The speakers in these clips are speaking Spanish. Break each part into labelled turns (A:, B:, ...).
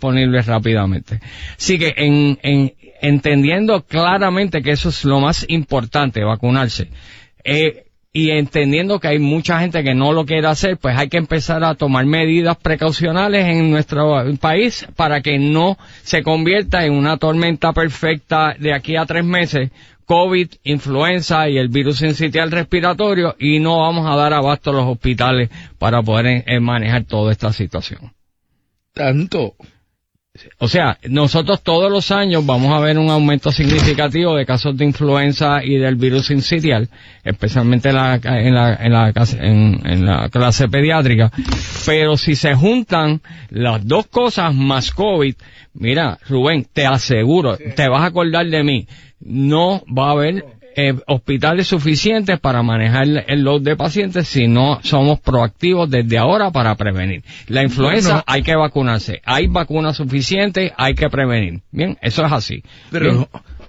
A: disponibles rápidamente. Así que entendiendo claramente que eso es lo más importante, vacunarse, y entendiendo que hay mucha gente que no lo quiere hacer, pues hay que empezar a tomar medidas precaucionales en nuestro país para que no se convierta en una tormenta perfecta de aquí a 3 meses, COVID, influenza y el virus sincitial respiratorio, y no vamos a dar abasto a los hospitales para poder manejar toda esta situación.
B: Tanto.
A: O sea, nosotros todos los años vamos a ver un aumento significativo de casos de influenza y del virus sincitial, especialmente en la clase pediátrica. Pero si se juntan las dos cosas más COVID, mira, Rubén, te aseguro, te vas a acordar de mí, no va a haber hospitales suficientes para manejar el load de pacientes si no somos proactivos desde ahora para prevenir. La influenza hay que vacunarse, hay vacunas suficientes, hay que prevenir. Bien, eso es así.
B: Pero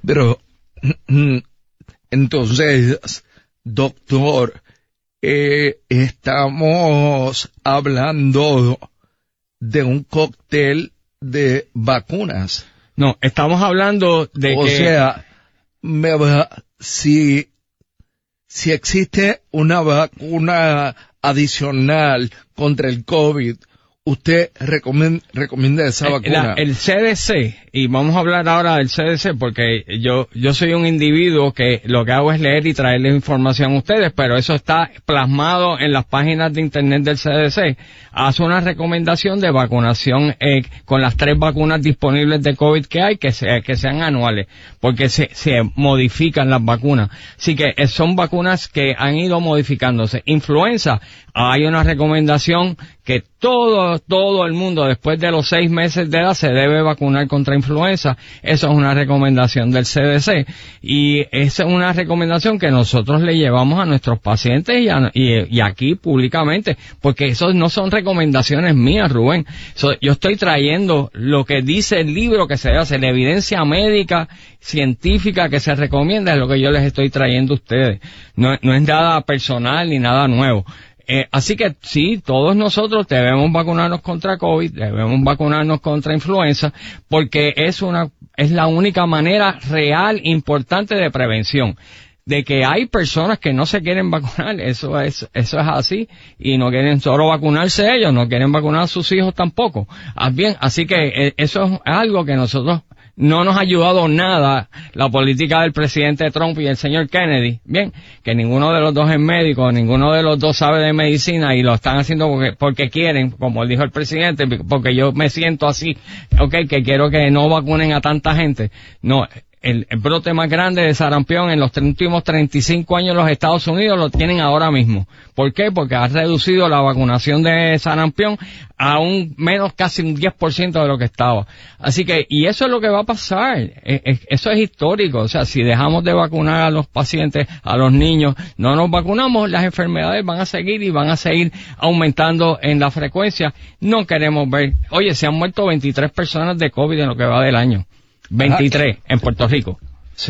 B: entonces, doctor, estamos hablando de un cóctel de vacunas.
A: No, estamos hablando de
B: o sea, si existe una vacuna adicional contra el COVID, ¿usted recomienda esa vacuna?
A: El CDC, y vamos a hablar ahora del CDC porque yo soy un individuo que lo que hago es leer y traerle información a ustedes, pero eso está plasmado en las páginas de internet del CDC. Hace una recomendación de vacunación con las 3 vacunas disponibles de COVID que hay, que sean anuales, porque se modifican las vacunas. Así que son vacunas que han ido modificándose. Influenza, hay una recomendación que todo el mundo después de los 6 meses de edad se debe vacunar contra influenza. Eso es una recomendación del CDC y esa es una recomendación que nosotros le llevamos a nuestros pacientes y aquí públicamente, porque eso no son recomendaciones mías, Rubén. Yo estoy trayendo lo que dice el libro que se hace, la evidencia médica, científica que se recomienda, es lo que yo les estoy trayendo a ustedes. No es nada personal ni nada nuevo. Así que sí, todos nosotros debemos vacunarnos contra COVID, debemos vacunarnos contra influenza, porque es la única manera real, importante de prevención. De que hay personas que no se quieren vacunar, eso es así, y no quieren solo vacunarse ellos, no quieren vacunar a sus hijos tampoco. Bien, así que eso es algo que nosotros no nos ha ayudado nada la política del presidente Trump y el señor Kennedy. Bien, que ninguno de los dos es médico, ninguno de los dos sabe de medicina y lo están haciendo porque quieren, como dijo el presidente, porque yo me siento así, que quiero que no vacunen a tanta gente. No, el brote más grande de sarampión en los últimos 35 años en los Estados Unidos lo tienen ahora mismo. ¿Por qué? Porque ha reducido la vacunación de sarampión a menos casi un 10% de lo que estaba. Así que, y eso es lo que va a pasar. Eso es histórico. O sea, si dejamos de vacunar a los pacientes, a los niños, no nos vacunamos, las enfermedades van a seguir y van a seguir aumentando en la frecuencia. No queremos ver. Oye, se han muerto 23 personas de COVID en lo que va del año. 23 en Puerto Rico.
B: Sí.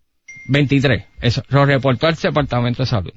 A: 23. Eso lo reportó el Departamento de Salud.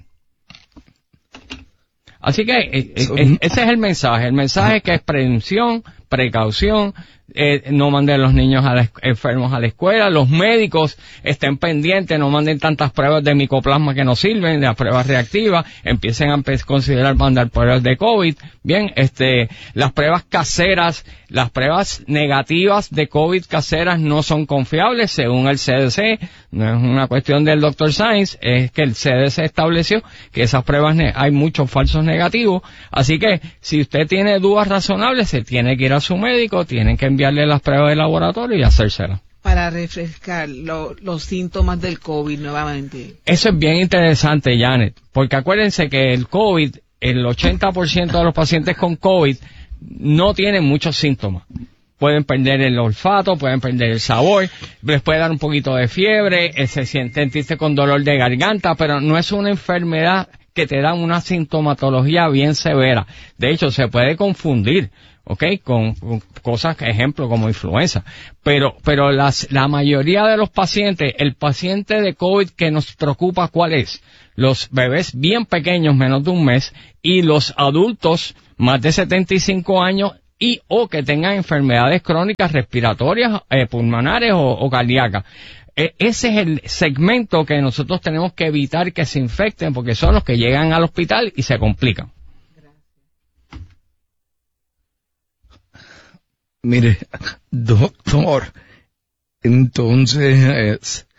A: Así que ese es el mensaje. El mensaje es que es prevención, precaución, no manden los niños enfermos a la escuela, los médicos estén pendientes, no manden tantas pruebas de micoplasma que no sirven, de las pruebas reactivas, empiecen a considerar mandar pruebas de COVID. Bien, las pruebas caseras, las pruebas negativas de COVID caseras no son confiables según el CDC, no es una cuestión del Dr. Science, es que el CDC estableció que esas pruebas hay muchos falsos negativos, así que si usted tiene dudas razonables, se tiene que ir a su médico, tienen que enviarle las pruebas de laboratorio y hacérselas.
C: Para refrescar los síntomas del COVID nuevamente.
A: Eso es bien interesante, Janet, porque acuérdense que el COVID, el 80% de los pacientes con COVID no tienen muchos síntomas. Pueden perder el olfato, pueden perder el sabor, les puede dar un poquito de fiebre, se sienten tristes con dolor de garganta, pero no es una enfermedad que te da una sintomatología bien severa. De hecho, se puede confundir, con cosas, ejemplo, como influenza. Pero la mayoría de los pacientes, el paciente de COVID que nos preocupa, ¿cuál es? Los bebés bien pequeños, menos de un mes, y los adultos, más de 75 años, y o que tengan enfermedades crónicas respiratorias, pulmonares o cardíacas. Ese es el segmento que nosotros tenemos que evitar que se infecten, porque son los que llegan al hospital y se complican.
B: Mire, doctor, entonces,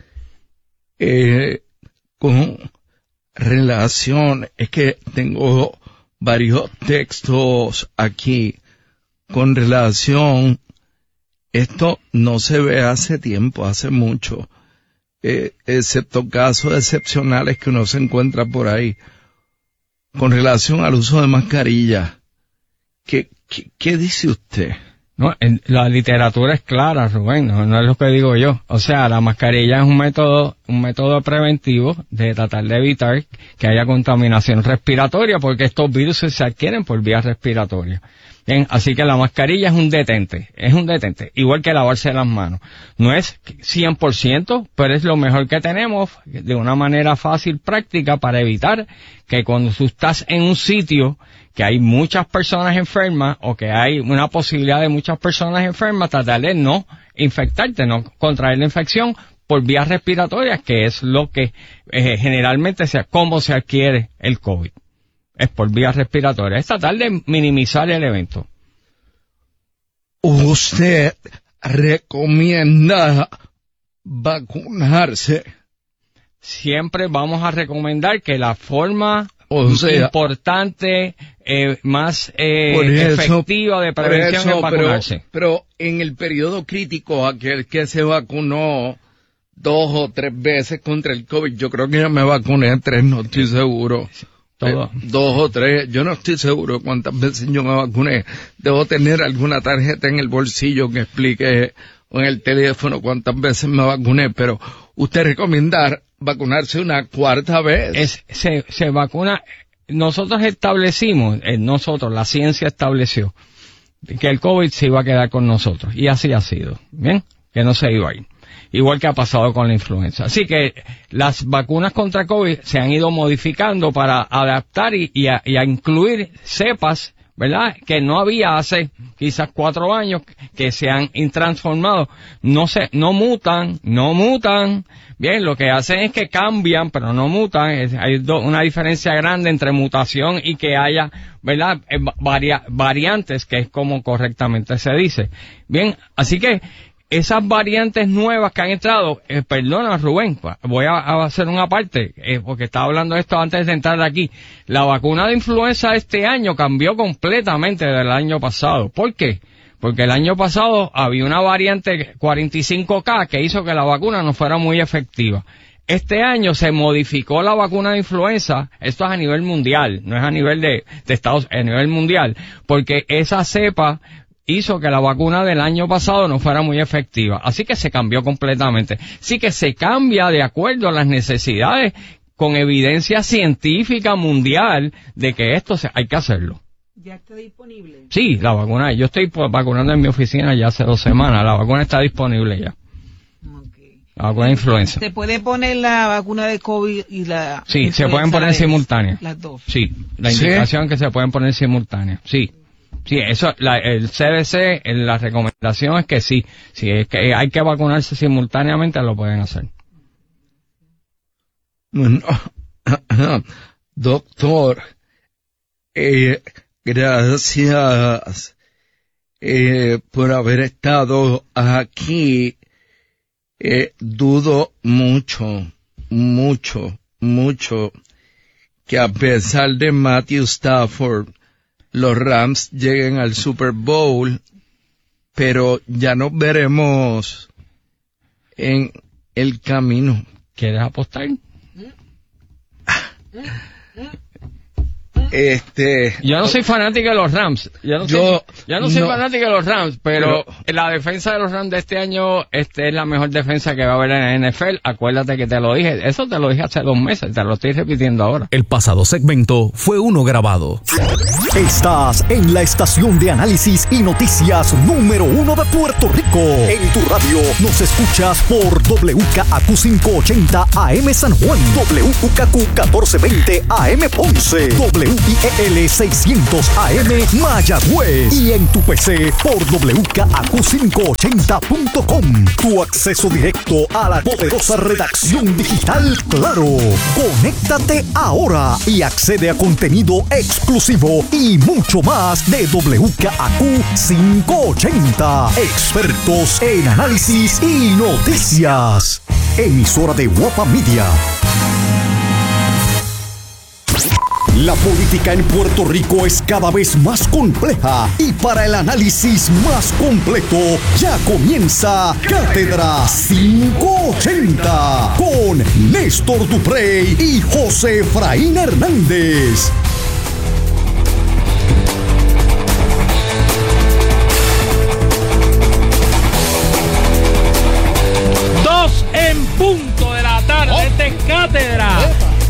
B: con relación, es que tengo varios textos aquí con relación, esto no se ve hace tiempo, hace mucho, excepto casos excepcionales que uno se encuentra por ahí, con relación al uso de mascarillas. ¿Qué dice usted?
A: No, la literatura es clara, Rubén, no es lo que digo yo. O sea, la mascarilla es un método preventivo de tratar de evitar que haya contaminación respiratoria, porque estos virus se adquieren por vías respiratorias. Bien, así que la mascarilla es un detente, igual que lavarse las manos. No es 100%, pero es lo mejor que tenemos de una manera fácil, práctica, para evitar que cuando tú estás en un sitio que hay muchas personas enfermas o que hay una posibilidad de muchas personas enfermas, tratar de no infectarte, no contraer la infección por vías respiratorias, que es lo que generalmente cómo se adquiere el COVID. Es por vías respiratorias. Es tratar de minimizar el evento.
B: ¿Usted recomienda vacunarse?
A: Siempre vamos a recomendar que la forma importante, más efectiva de prevención es vacunarse.
B: Pero en el periodo crítico, aquel que se vacunó 2 o 3 veces contra el COVID, yo creo que ya me vacuné 3, no estoy seguro. 2 o 3, yo no estoy seguro cuántas veces yo me vacuné. Debo tener alguna tarjeta en el bolsillo que explique, o en el teléfono, cuántas veces me vacuné, pero usted recomienda vacunarse una 4ª vez.
A: Se vacuna, nosotros establecimos, la ciencia estableció que el COVID se iba a quedar con nosotros, y así ha sido, ¿bien? Que no se iba a ir. Igual que ha pasado con la influenza. Así que las vacunas contra COVID se han ido modificando para adaptar y a incluir cepas, ¿verdad?, que no había hace quizás 4 años, que se han transformado. No mutan. Bien, lo que hacen es que cambian, pero no mutan. Hay una diferencia grande entre mutación y que haya, ¿verdad?, variantes, que es como correctamente se dice. Bien, así que esas variantes nuevas que han entrado, perdona Rubén, voy a hacer una parte, porque estaba hablando de esto antes de entrar aquí. La vacuna de influenza este año cambió completamente del año pasado. ¿Por qué? Porque el año pasado había una variante 45K que hizo que la vacuna no fuera muy efectiva. Este año se modificó la vacuna de influenza, esto es a nivel mundial, no es a nivel de Estados Unidos, a nivel mundial, porque esa cepa hizo que la vacuna del año pasado no fuera muy efectiva. Así que se cambió completamente. Así que se cambia de acuerdo a las necesidades, con evidencia científica mundial de que esto hay que hacerlo.
C: ¿Ya está disponible?
A: Sí, la vacuna. Yo estoy vacunando en mi oficina ya hace 2 semanas. La vacuna está disponible ya.
C: Okay.
A: La vacuna de influenza.
C: ¿Se puede poner la vacuna de COVID y la
A: Sí, se pueden poner simultáneas.
C: Las dos.
A: Sí, la indicación es que se pueden poner simultáneas. Sí. Sí, eso, el CDC, la recomendación es que sí, si es que hay que vacunarse simultáneamente, lo pueden hacer.
B: Bueno, doctor, gracias por haber estado aquí. Dudo mucho que a pesar de Matthew Stafford, los Rams lleguen al Super Bowl, pero ya nos veremos en el camino.
A: ¿Quieres apostar? Yo no soy fanático de los Rams. Yo no soy fanático de los Rams, pero la defensa de los Rams de este año es la mejor defensa que va a haber en la NFL. Acuérdate que te lo dije. Eso te lo dije hace 2 meses. Te lo estoy repitiendo ahora.
D: El pasado segmento fue uno grabado. Estás en la estación de análisis y noticias número 1 de Puerto Rico. En tu radio nos escuchas por WKAQ 580 AM San Juan, WKQ 1420 AM Ponce, WKQ WIPL 600 AM Mayagüez. Y en tu PC por WKAQ580.com. Tu acceso directo a la poderosa redacción digital Claro. Conéctate ahora y accede a contenido exclusivo y mucho más de WKAQ 580. Expertos en análisis y noticias. Emisora de Guapa Media. La política en Puerto Rico es cada vez más compleja y para el análisis más completo ya comienza Cátedra 580 con Néstor Duprey y José Efraín Hernández.
E: En punto de la tarde, esta es Cátedra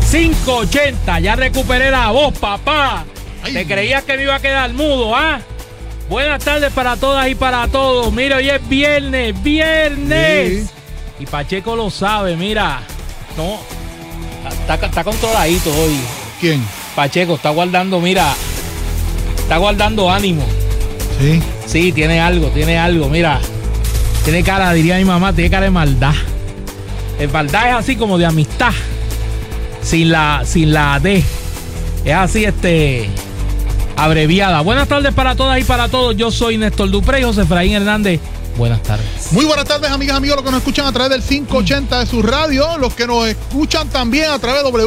E: 580. Ya recuperé la voz, papá. ¿Te creías que me iba a quedar mudo, ah? Buenas tardes para todas y para todos. Mira, hoy es viernes. Sí. Y Pacheco lo sabe, mira. No, está controladito hoy.
F: ¿Quién?
E: Pacheco está guardando, mira. Está guardando ánimo.
F: Sí.
E: Sí, tiene algo, mira. Tiene cara, diría mi mamá, tiene cara de maldad. El maldad es así como de amistad. Sin la D. Es así, abreviada. Buenas tardes para todas y para todos. Yo soy Néstor Duprey, José Efraín Hernández. Buenas tardes.
F: Muy buenas tardes, amigas, amigos, los que nos escuchan a través del 580 de su radio, los que nos escuchan también a través de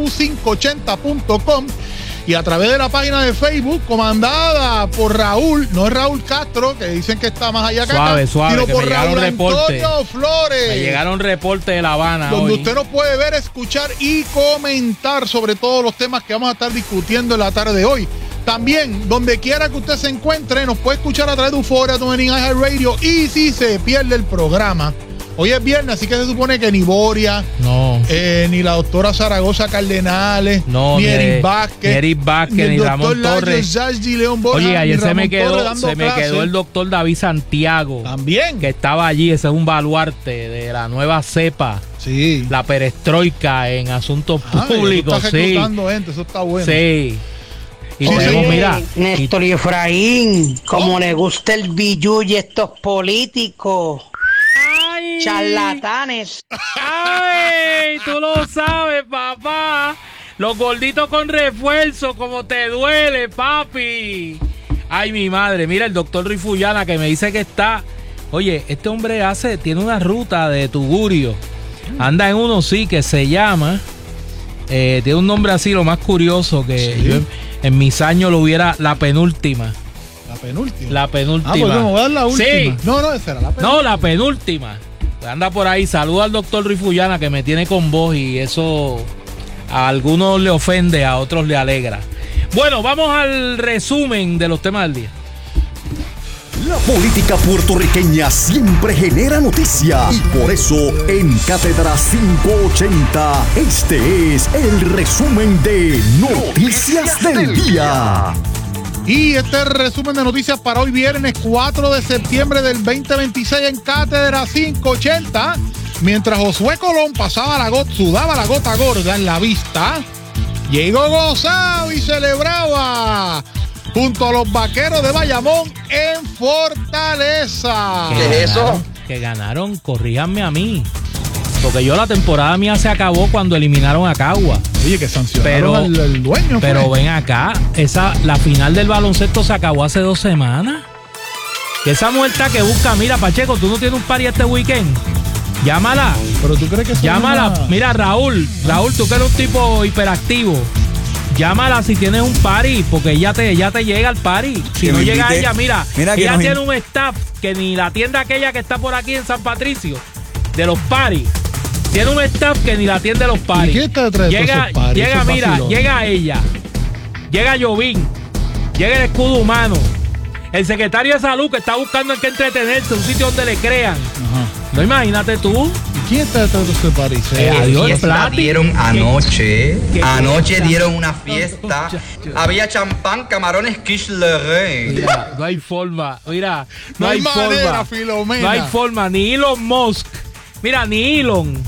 F: WKAQ580.com y a través de la página de Facebook comandada por Raúl, no es Raúl Castro, que dicen que está más allá que
E: suave,
F: acá,
E: sino
F: por Raúl
E: reporte.
F: Antonio Flores.
E: Me llegaron reportes de La Habana
F: donde
E: hoy.
F: usted nos puede ver, escuchar y comentar sobre todos los temas que vamos a estar discutiendo en la tarde de hoy. También, donde quiera que usted se encuentre, nos puede escuchar a través de Euphoria, Tuning Radio. Y si se pierde el programa, hoy es viernes, así que se supone que ni Boria, ni la doctora Zaragoza Cardenales, ni Eric Vázquez,
E: ni Ramón Torres. Oye, ayer se me quedó el doctor David Santiago.
F: También.
E: Que estaba allí, ese es un baluarte de la nueva cepa.
F: Sí.
E: La perestroika en asuntos públicos.
F: Está reclutando gente, eso está bueno.
E: Sí. Y tenemos, mira,
G: Néstor y Efraín, como le gusta el billú y estos políticos.
E: ¡Ay!
G: Charlatanes.
E: ¡Ay! Tú lo sabes, papá. Los gorditos con refuerzo, como te duele, papi. Ay, mi madre. Mira, el doctor Rifuyana que me dice que está. Oye, este hombre tiene una ruta de tugurio. Anda en uno, sí, que se llama. Tiene un nombre así, lo más curioso que yo en mis años lo hubiera, la penúltima. La penúltima.
F: Ah, pues me voy a dar la última.
E: Sí.
F: No, esa era la penúltima.
E: No, la penúltima. Anda por ahí. Saluda al doctor Rifuyana que me tiene con voz y eso a algunos le ofende, a otros le alegra. Bueno, vamos al resumen de los temas del día.
D: La política puertorriqueña siempre genera noticia y por eso en Cátedra 580 este es el resumen de Noticias del Día.
F: Y este es el resumen de noticias para hoy viernes 4 de septiembre del 2026 en Cátedra 580. Mientras Josué Colón sudaba la gota gorda en la vista, llegó gozado y celebraba junto a los Vaqueros de Bayamón en Fortaleza.
E: ¿Qué es eso? Que ganaron, corríjanme a mí. Porque la temporada mía se acabó cuando eliminaron a Cagua.
F: Oye, que sancionaron al dueño.
E: Pero ven acá, la final del baloncesto se acabó hace 2 semanas. Que esa muerta que busca, mira, Pacheco, tú no tienes un party este weekend. Llámala.
F: Pero tú crees que
E: llámala. Mira, Raúl, tú que eres un tipo hiperactivo. Llámala si tienes un party, porque ella te llega al party. Si no llega ella, mira ella tiene un staff que ni la tienda aquella que está por aquí en San Patricio, de los parties, tiene un staff que ni la atiende los parties.
F: ¿Y qué está detrás de esos parties?
E: Llega, mira, llega ella, llega Jovín, llega el escudo humano, el secretario de salud que está buscando en qué entretenerse, un sitio donde le crean. Ajá. No, imagínate tú.
F: ¿Quién está detrás de ese party?
H: Fiesta dieron anoche. Anoche dieron una fiesta. Había champán, camarones, quiche Lorraine.
E: Mira, no hay forma. Mira,
F: no hay manera, Filomena.
E: No hay forma. Ni Elon Musk. Mira, ni Elon.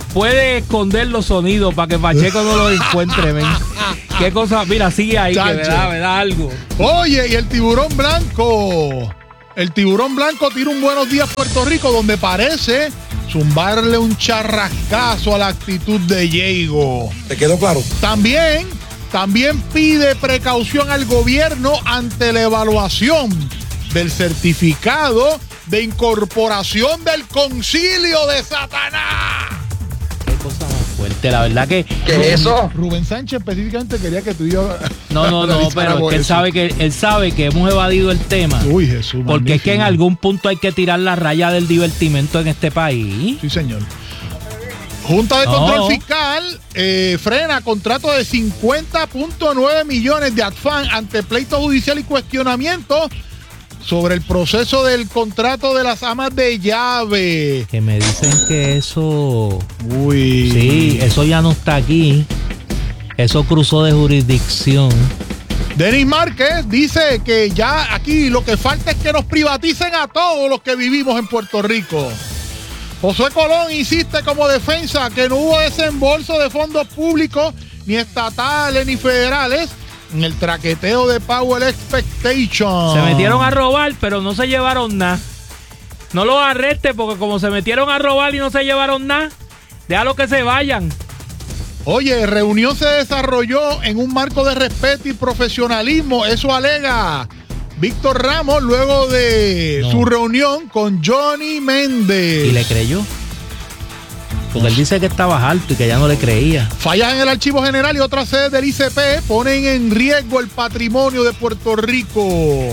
E: puede esconder los sonidos para que Pacheco no los encuentre, men. Qué cosa, mira, sigue ahí,
F: Chacho.
E: que me da algo.
F: Oye, y el tiburón blanco. El tiburón blanco tira un Buenos Días Puerto Rico donde parece zumbarle un charrascazo a la actitud de Diego.
I: ¿Te quedó claro?
F: También pide precaución al gobierno ante la evaluación del certificado de incorporación del concilio de Satanás.
E: Qué cosa más fuerte, la verdad que...
H: ¿Qué es eso?
F: Rubén Sánchez específicamente quería que tú y yo...
E: No, pero él sabe que hemos evadido el tema.
F: Uy, Jesús.
E: Porque es que en algún punto hay que tirar la raya del divertimento en este país.
F: Sí, señor. Junta de Control Fiscal frena contrato de 50.9 millones de ADFAN ante pleito judicial y cuestionamiento sobre el proceso del contrato de las amas de llave.
E: Que me dicen que eso...
F: Uy.
E: Sí, eso ya no está aquí. Eso cruzó de jurisdicción.
F: Denis Márquez dice que ya aquí lo que falta es que nos privaticen a todos los que vivimos en Puerto Rico. Josué Colón insiste como defensa que no hubo desembolso de fondos públicos, ni estatales ni federales, en el traqueteo de Power Expectation.
E: Se metieron a robar, pero no se llevaron nada. No los arrestes, porque como se metieron a robar y no se llevaron nada, déjalo que se vayan.
F: Oye, reunión se desarrolló en un marco de respeto y profesionalismo. Eso alega Víctor Ramos luego de su reunión con Johnny Méndez.
E: ¿Y le creyó? Porque él dice que estaba alto y que ya no le creía.
F: Fallas en el Archivo General y otras sedes del ICP ponen en riesgo el patrimonio de Puerto Rico.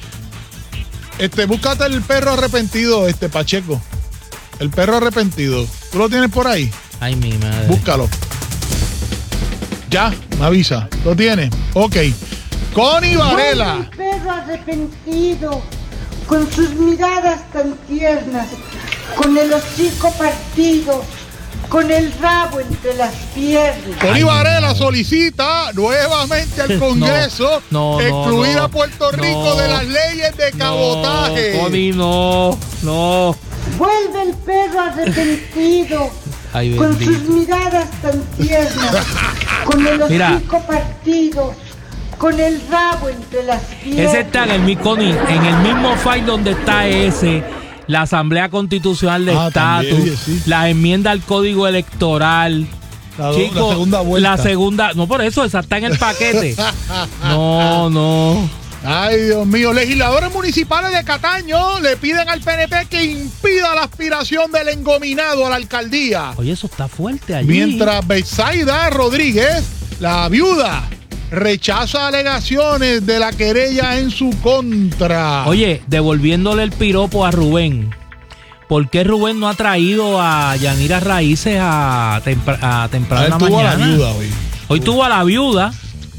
F: Búscate el perro arrepentido, Pacheco. El perro arrepentido. ¿Tú lo tienes por ahí?
E: Ay, mi madre.
F: Búscalo. Ya, me avisa. ¿Lo tienes? Ok. Connie Varela.
J: El perro arrepentido, con sus miradas tan tiernas, con el hocico partido, con el rabo entre las piernas.
F: Connie Varela solicita nuevamente al Congreso excluir a Puerto Rico de las leyes de cabotaje.
E: Connie, no.
J: Vuelve el perro arrepentido.
E: Ay,
J: con sus miradas tan tiernas, con el hocico partido, con el rabo entre las piernas.
E: Ese está en el mismo file donde está la Asamblea Constitucional de Estatus, la enmienda al Código Electoral.
F: La segunda vuelta.
E: La segunda, no, por eso, esa está en el paquete. No.
F: Ay, Dios mío. Legisladores municipales de Cataño le piden al PNP que impida la aspiración del engominado a la alcaldía.
E: Oye, eso está fuerte allí.
F: Mientras Betsaida Rodríguez, la viuda, rechaza alegaciones de la querella en su contra.
E: Oye, devolviéndole el piropo a Rubén. ¿Por qué Rubén no ha traído a Yanira Raíces a temprana mañana? Hoy tuvo a la viuda.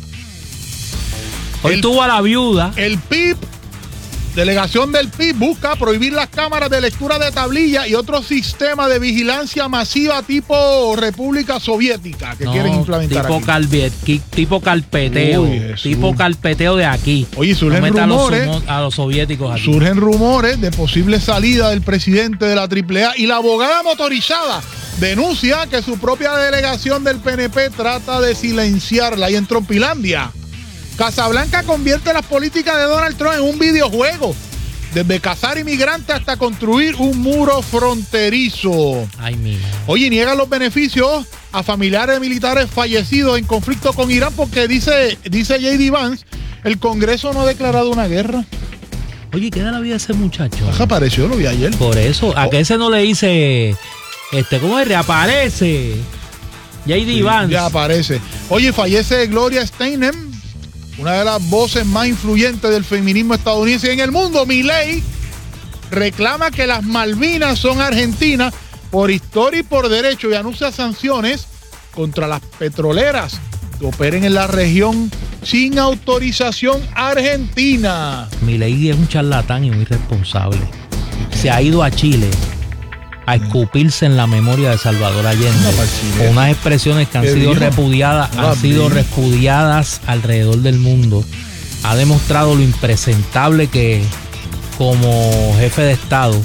E: El PIB, delegación del PIB, busca prohibir las cámaras de lectura de tablilla y otro sistema de vigilancia masiva tipo República Soviética que quieren implementar tipo carpeteo. Tipo carpeteo de aquí.
F: Oye, surgen rumores
E: a los soviéticos aquí.
F: Surgen rumores de posible salida del presidente de la AAA y la abogada motorizada denuncia que su propia delegación del PNP trata de silenciarla. Y en Trompilandia, Casablanca convierte las políticas de Donald Trump en un videojuego, desde cazar inmigrantes hasta construir un muro fronterizo.
E: Ay, mira.
F: Oye, niegan los beneficios a familiares de militares fallecidos en conflicto con Irán porque dice J.D. Vance, el Congreso no ha declarado una guerra.
E: Oye, ¿qué da la vida ese muchacho?
F: Apareció, lo vi ayer.
E: Por eso, a que ese no le dice, ¿cómo es? Reaparece. J.D. Vance.
F: Ya aparece. Oye, fallece Gloria Steinem, una de las voces más influyentes del feminismo estadounidense y en el mundo. Milei reclama que las Malvinas son argentinas por historia y por derecho y anuncia sanciones contra las petroleras que operen en la región sin autorización argentina.
E: Milei es un charlatán y un irresponsable. Se ha ido a Chile a escupirse en la memoria de Salvador Allende con unas expresiones que han sido repudiadas alrededor del mundo. Ha demostrado lo impresentable que como jefe de Estado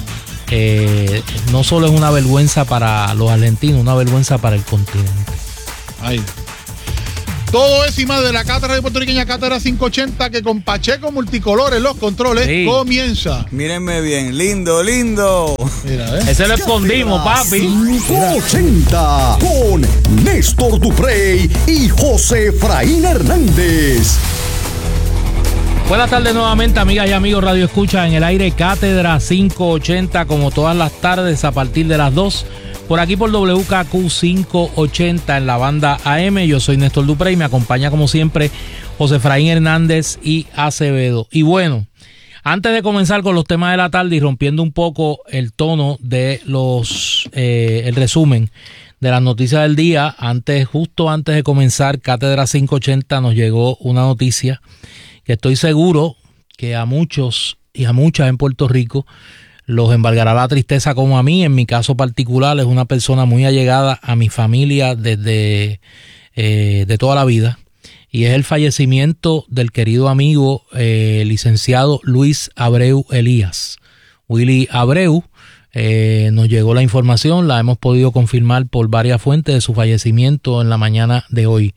E: no solo es una vergüenza para los argentinos, una vergüenza para el continente.
F: Ay. Todo eso y más de la Cátedra de Puertorriqueña, Cátedra 580, que con Pacheco Multicolores los controles comienza.
I: Mírenme bien, lindo, lindo.
F: Mira,
E: ese lo escondimos, papi.
D: 580 con Néstor Duprey y José Efraín Hernández.
E: Buenas tardes nuevamente, amigas y amigos Radio Escucha, en el aire Cátedra 580, como todas las tardes a partir de las 2. Por aquí por WKQ 580 en la banda AM. Yo soy Néstor Duprey y me acompaña como siempre José Efraín Hernández y Acevedo. Y bueno, antes de comenzar con los temas de la tarde y rompiendo un poco el tono de el resumen de las noticias del día, justo antes de comenzar Cátedra 580 nos llegó una noticia que estoy seguro que a muchos y a muchas en Puerto Rico los embargará la tristeza como a mí. En mi caso particular, es una persona muy allegada a mi familia desde de toda la vida, y es el fallecimiento del querido amigo licenciado Luis Abreu Elías. Willy Abreu, nos llegó la información, la hemos podido confirmar por varias fuentes de su fallecimiento en la mañana de hoy.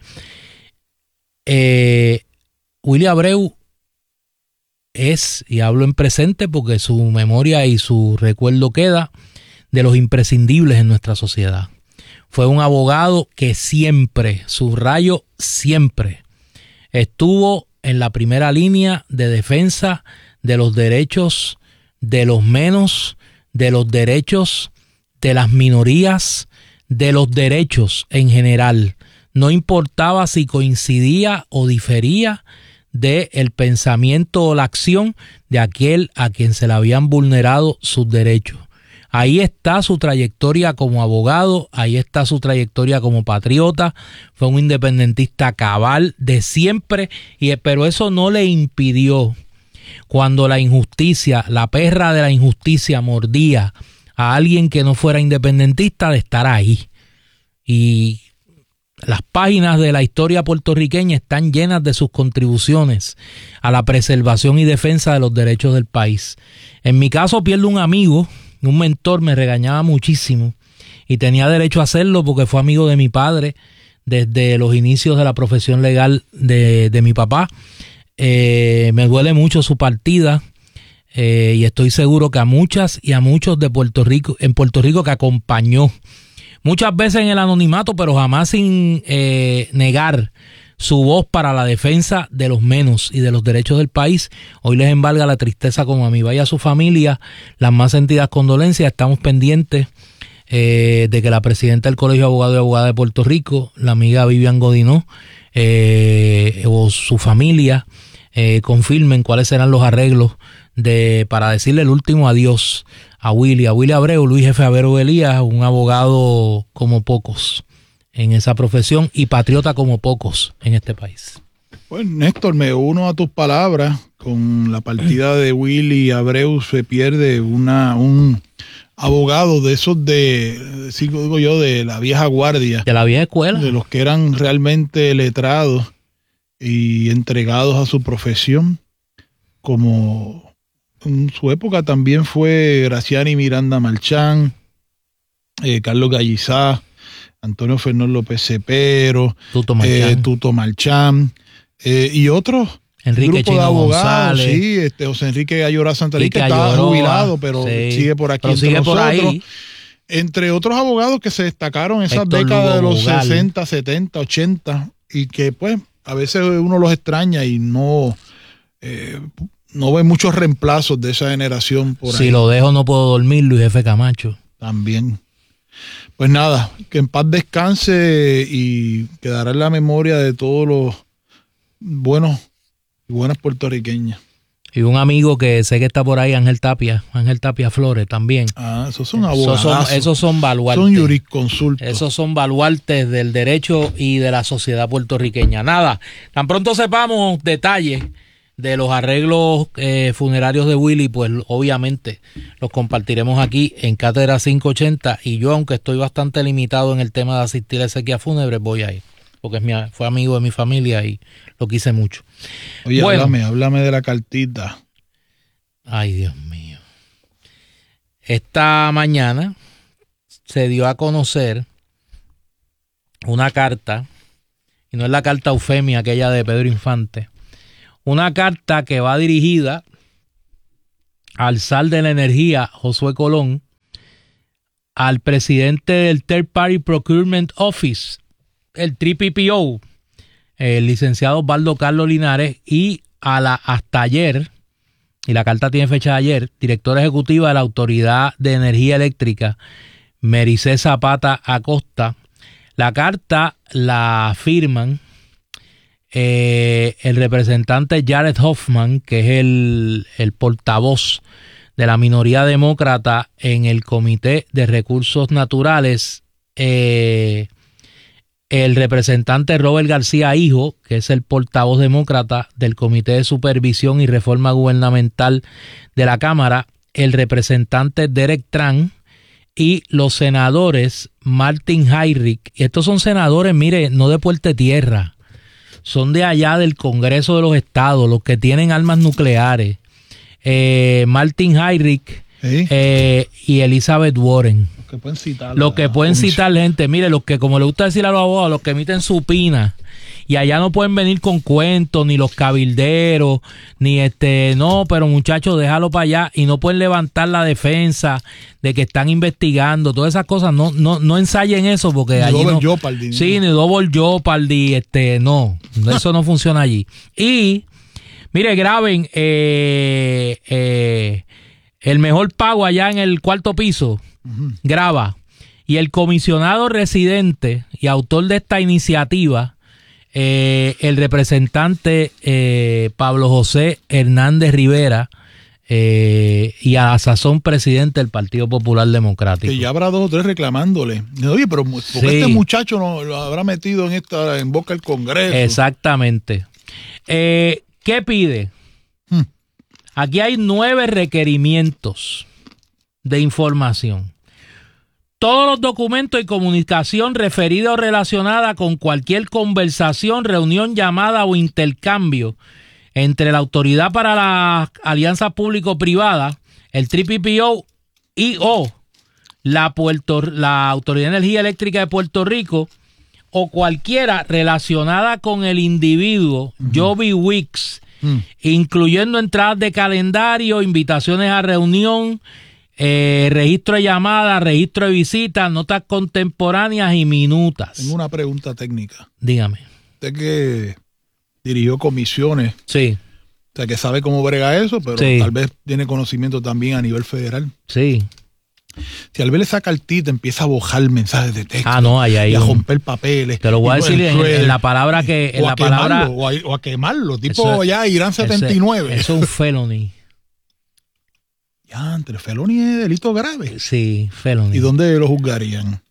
E: Willy Abreu es, y hablo en presente porque su memoria y su recuerdo queda, de los imprescindibles en nuestra sociedad. Fue un abogado que siempre, subrayo siempre, estuvo en la primera línea de defensa de los derechos de los menos, de los derechos de las minorías, de los derechos en general. No importaba si coincidía o difería del pensamiento o la acción de aquel a quien se le habían vulnerado sus derechos. Ahí está su trayectoria como abogado, ahí está su trayectoria como patriota. Fue un independentista cabal de siempre, pero eso no le impidió, cuando la injusticia, la perra de la injusticia mordía a alguien que no fuera independentista, de estar ahí. Y las páginas de la historia puertorriqueña están llenas de sus contribuciones a la preservación y defensa de los derechos del país. En mi caso pierdo un amigo, un mentor, me regañaba muchísimo y tenía derecho a hacerlo porque fue amigo de mi padre desde los inicios de la profesión legal de mi papá. Me duele mucho su partida, y estoy seguro que a muchas y a muchos de Puerto Rico, en Puerto Rico, que acompañó muchas veces en el anonimato, pero jamás sin negar su voz para la defensa de los menos y de los derechos del país, hoy les embarga la tristeza como a mí. Vaya a su familia, las más sentidas condolencias. Estamos pendientes de que la presidenta del Colegio de Abogados y Abogadas de Puerto Rico, la amiga Vivian Godinó, o su familia, confirmen cuáles serán los arreglos para decirle el último adiós a Willy Abreu, Luis Jefe Abreu Elías, un abogado como pocos en esa profesión y patriota como pocos en este país.
F: Pues Néstor, me uno a tus palabras. Con la partida de Willy Abreu se pierde un abogado de esos digo yo, de la vieja guardia.
E: De la vieja escuela. De
F: los que eran realmente letrados y entregados a su profesión, como en su época también fue Graciani Miranda Marchán, Carlos Gallizá, Antonio Fernón López Cepero, Tuto Marchán, y otros.
E: Enrique Chino
F: abogados,
E: González.
F: Sí, José Enrique Ayora Santarí, que estaba jubilado, pero sigue por aquí entre nosotros. Ahí. Entre otros abogados que se destacaron esas décadas de los 60, 70, 80, y que pues a veces uno los extraña y no ve muchos reemplazos de esa generación por ahí.
E: Si lo dejo no puedo dormir, Luis F. Camacho.
F: También. Pues nada, que en paz descanse y quedará en la memoria de todos los buenas puertorriqueñas.
E: Y un amigo que sé que está por ahí, Ángel Tapia Flores también.
F: Esos son abogados.
E: Esos son baluartes.
F: Son jurisconsultos.
E: Esos son baluartes del derecho y de la sociedad puertorriqueña. Nada, tan pronto sepamos detalles de los arreglos funerarios de Willy, pues obviamente los compartiremos aquí en Cátedra 580. Y yo, aunque estoy bastante limitado en el tema de asistir a exequias fúnebres, voy a ir, porque fue amigo de mi familia y lo quise mucho.
F: Oye, bueno, háblame de la cartita.
E: Ay, Dios mío. esta mañana se dio a conocer una carta, y no es la carta Eufemia, aquella de Pedro Infante, una carta que va dirigida al zar de la energía, Josué Colón, al presidente del Third Party Procurement Office, el TPPO, el licenciado Osvaldo Carlos Linares, y hasta ayer, y la carta tiene fecha de ayer, directora ejecutiva de la Autoridad de Energía Eléctrica, Mericé Zapata Acosta. La carta la firman el representante Jared Hoffman, que es el portavoz de la minoría demócrata en el Comité de Recursos Naturales, el representante Robert García Hijo, que es el portavoz demócrata del Comité de Supervisión y Reforma Gubernamental de la Cámara, el representante Derek Tran y los senadores Martin Heinrich. Y estos son senadores, mire, no de Puerto Tierra, son de allá del Congreso de los Estados, los que tienen armas nucleares. Martin Heinrich y Elizabeth Warren. Los que pueden citar gente, mire, los que, como le gusta decir a los abogados, los que emiten supina, y allá no pueden venir con cuentos, ni los cabilderos, ni no, pero muchachos, déjalo para allá, y no pueden levantar la defensa de que están investigando, todas esas cosas, no ensayen eso, porque ni allí no. Jeopardy, sí, ni Double Jeopardy, no, eso no funciona allí. Y mire, graben el mejor pago allá en el cuarto piso. Graba. Y el comisionado residente y autor de esta iniciativa, el representante Pablo José Hernández Rivera, y a la sazón presidente del Partido Popular Democrático.
F: Que ya habrá 2 o 3 reclamándole. Oye, pero ¿por qué este muchacho no lo habrá metido en boca del Congreso?
E: Exactamente. ¿Qué pide? Aquí hay 9 requerimientos de información. Todos los documentos y comunicación referida o relacionada con cualquier conversación, reunión, llamada o intercambio entre la Autoridad para las Alianzas Público-Privadas, el TPPO y o la Autoridad de Energía Eléctrica de Puerto Rico, o cualquiera relacionada con el individuo Joby Weeks, incluyendo entradas de calendario, invitaciones a reunión, registro de llamadas, registro de visitas, notas contemporáneas y minutas.
F: Tengo una pregunta técnica.
E: Dígame.
F: Usted que dirigió comisiones.
E: Sí.
F: O sea, que sabe cómo brega eso, pero tal vez tiene conocimiento también a nivel federal.
E: Sí.
F: Si al ver esa cartita empieza a bojar mensajes de texto,
E: y
F: a romper papeles.
E: Te lo voy a decir en la palabra que... En
F: o a quemarlo, tipo ya Irán 79.
E: Eso es un felony.
F: Ya, entre felony es delito grave.
E: Sí, felony.
F: ¿Y dónde lo juzgarían?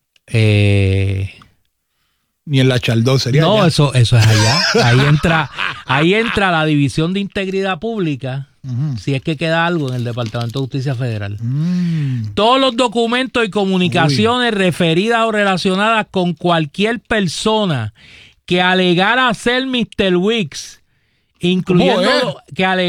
F: Ni en la Chaldón sería.
E: No,
F: allá.
E: Eso es allá. Ahí entra la División de Integridad Pública, si es que queda algo en el Departamento de Justicia Federal. Todos los documentos y comunicaciones referidas o relacionadas con cualquier persona que alegara ser Mr. Weeks, incluyendo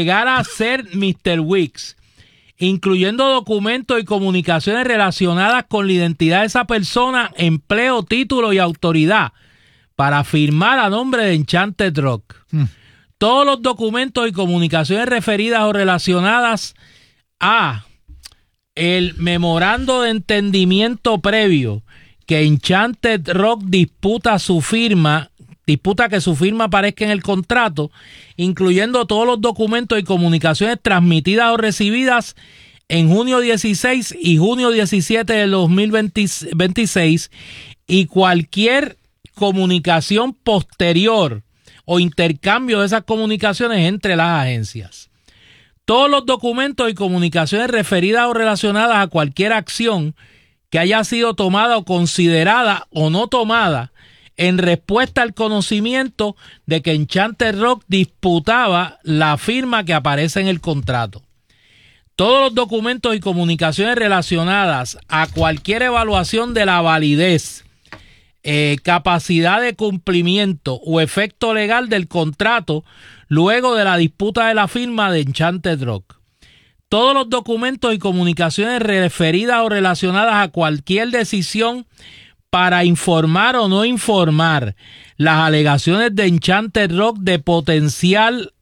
E: documentos y comunicaciones relacionadas con la identidad de esa persona, empleo, título y autoridad para firmar a nombre de Enchanted Rock. Todos los documentos y comunicaciones referidas o relacionadas a el memorando de entendimiento previo que Enchanted Rock disputa que su firma aparezca en el contrato, incluyendo todos los documentos y comunicaciones transmitidas o recibidas en junio 16 y junio 17 de 2026 y cualquier comunicación posterior o intercambio de esas comunicaciones entre las agencias. Todos los documentos y comunicaciones referidas o relacionadas a cualquier acción que haya sido tomada o considerada o no tomada en respuesta al conocimiento de que Enchanted Rock disputaba la firma que aparece en el contrato. Todos los documentos y comunicaciones relacionadas a cualquier evaluación de la validez, capacidad de cumplimiento o efecto legal del contrato luego de la disputa de la firma de Enchanted Rock. todos los documentos y comunicaciones referidas o relacionadas a cualquier decisión para informar o no informar las alegaciones de Enchanted Rock de potencial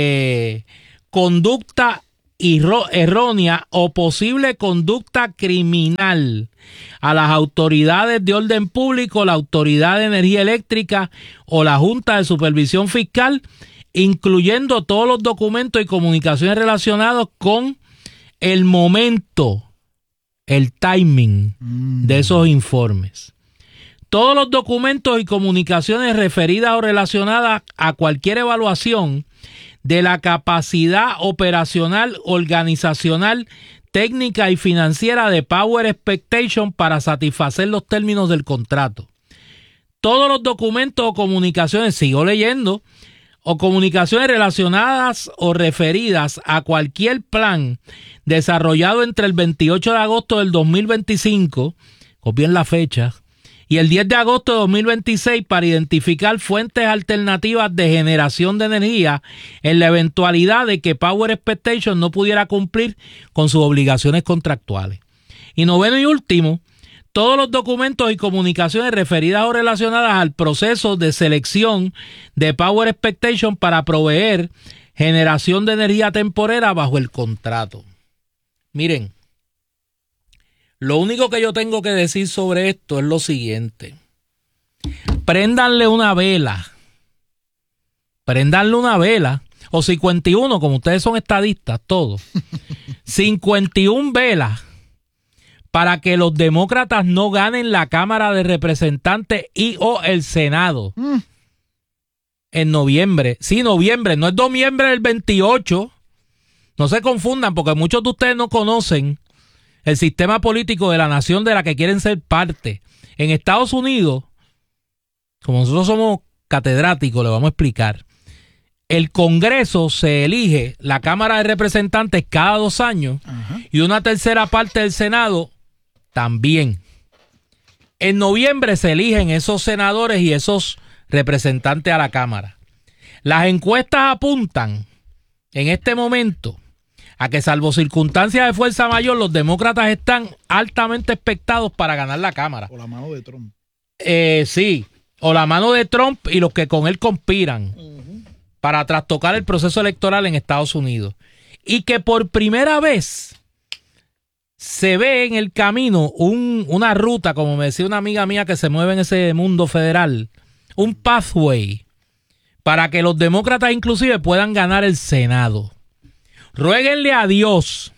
E: conducta errónea o posible conducta criminal a las autoridades de orden público, la Autoridad de Energía Eléctrica o la Junta de Supervisión Fiscal, incluyendo todos los documentos y comunicaciones relacionados con el momento, el timing de esos informes. Todos los documentos y comunicaciones referidas o relacionadas a cualquier evaluación de la capacidad operacional, organizacional, técnica y financiera de Power Expectation para satisfacer los términos del contrato. Todos los documentos o comunicaciones, sigo leyendo, o comunicaciones relacionadas o referidas a cualquier plan desarrollado entre el 28 de agosto del 2025, copien la fecha, y el 10 de agosto de 2026 para identificar fuentes alternativas de generación de energía en la eventualidad de que Power Expectation no pudiera cumplir con sus obligaciones contractuales. Y noveno y último, todos los documentos y comunicaciones referidas o relacionadas al proceso de selección de Power Expectation para proveer generación de energía temporera bajo el contrato. Miren, lo único que yo tengo que decir sobre esto es lo siguiente. Préndanle una vela, o 51, como ustedes son estadistas, todos. 51 velas para que los demócratas no ganen la Cámara de Representantes y o el Senado en noviembre. Sí, noviembre, no es noviembre del 28. No se confundan porque muchos de ustedes no conocen el sistema político de la nación de la que quieren ser parte. En Estados Unidos, como nosotros somos catedráticos, le vamos a explicar. El Congreso se elige, la Cámara de Representantes cada 2 años, y una tercera parte del Senado también. En noviembre se eligen esos senadores y esos representantes a la Cámara. Las encuestas apuntan en este momento a que, salvo circunstancias de fuerza mayor, los demócratas están altamente expectados para ganar la Cámara.
F: O la mano de Trump.
E: Sí, o la mano de Trump y los que con él conspiran para trastocar el proceso electoral en Estados Unidos. Y que por primera vez se ve en el camino una ruta, como me decía una amiga mía que se mueve en ese mundo federal, un pathway para que los demócratas inclusive puedan ganar el Senado. Ruéguenle a Dios,